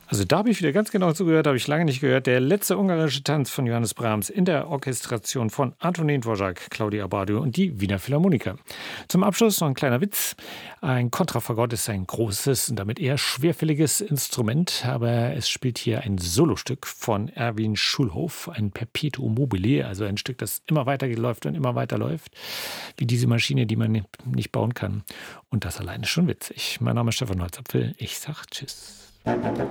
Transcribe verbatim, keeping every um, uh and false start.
Also da habe ich wieder ganz genau zugehört, habe ich lange nicht gehört. Der letzte ungarische Tanz von Johannes Brahms in der Orchestration von Antonin Dvorak, Claudia Abbado und die Wiener Philharmoniker. Zum Abschluss noch ein kleiner Witz. Ein Kontrafagott ist ein großes und damit eher schwerfälliges Instrument, aber es spielt hier ein Solostück von Erwin Schulhof, ein Perpetuum mobile, also ein Stück, das immer weiter läuft und immer weiter läuft, wie diese Maschine, die man nicht bauen kann. Und das alleine ist schon witzig. Mein Name ist Stefan Holzapfel. Ich sag Tschüss.